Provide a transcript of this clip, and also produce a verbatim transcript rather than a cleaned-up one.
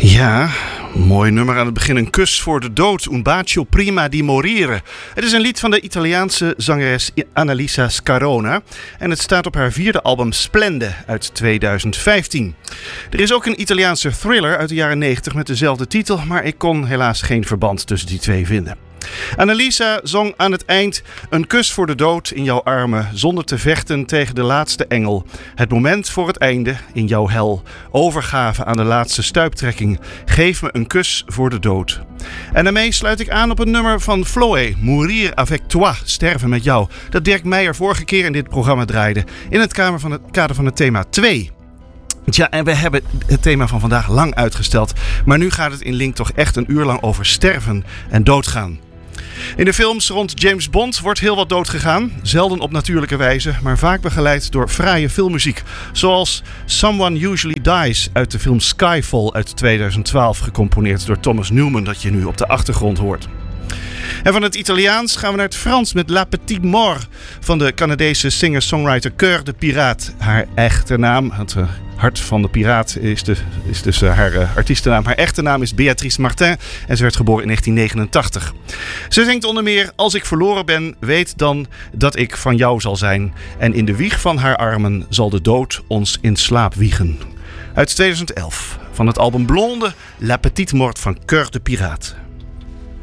Ja, mooi nummer aan het begin. Een kus voor de dood. Un bacio prima di morire. Het is een lied van de Italiaanse zangeres Annalisa Scarona. En het staat op haar vierde album Splende uit tweeduizend vijftien. Er is ook een Italiaanse thriller uit de jaren negentig met dezelfde titel. Maar ik kon helaas geen verband tussen die twee vinden. Annalisa zong aan het eind: een kus voor de dood in jouw armen, zonder te vechten tegen de laatste engel. Het moment voor het einde in jouw hel. Overgave aan de laatste stuiptrekking. Geef me een kus voor de dood. En daarmee sluit ik aan op een nummer van Floé, Mourir avec toi, sterven met jou. Dat Dirk Meijer vorige keer in dit programma draaide, in het kader van het, kader van het thema twee. Tja, en we hebben het thema van vandaag lang uitgesteld. Maar nu gaat het in Link toch echt een uur lang over sterven en doodgaan. In de films rond James Bond wordt heel wat doodgegaan. Zelden op natuurlijke wijze, maar vaak begeleid door fraaie filmmuziek. Zoals Someone Usually Dies uit de film Skyfall uit tweeduizend twaalf, gecomponeerd door Thomas Newman, dat je nu op de achtergrond hoort. En van het Italiaans gaan we naar het Frans met La Petite Mort van de Canadese singer-songwriter Cœur de Pirate. Haar echte naam, het uh, hart van de piraat, is, de, is dus uh, haar uh, artiestennaam. Haar echte naam is Béatrice Martin en ze werd geboren in negentien negenentachtig. Ze zingt onder meer: als ik verloren ben, weet dan dat ik van jou zal zijn. En in de wieg van haar armen zal de dood ons in slaap wiegen. Uit tweeduizend elf, van het album Blonde, La Petite Mort van Cœur de Pirate.